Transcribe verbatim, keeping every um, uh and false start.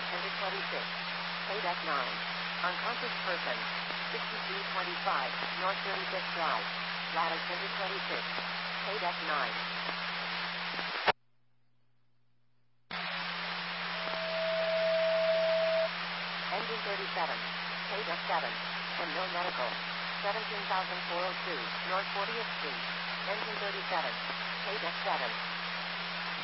tender twenty-six. Paid F nine. Unconscious person. sixty-three twenty-five, North thirty-fifth Drive. Ladder tender twenty-six. Paid F nine. Engine thirty-seven. Paid F seven. And no medical. seventeen thousand four oh two, North fortieth Street. Engine thirty-seven. Paid F seven.